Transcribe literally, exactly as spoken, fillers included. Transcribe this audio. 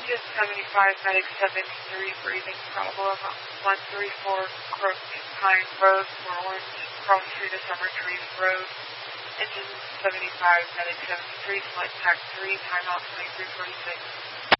Engine seventy-five, medic seventy-three, breathing problem, one three four Crook Pine Road, four one, Cross Street of Summer Trees Road. Engine seventy-five, medic seventy-three, flight pack three, timeout twenty-three forty-six.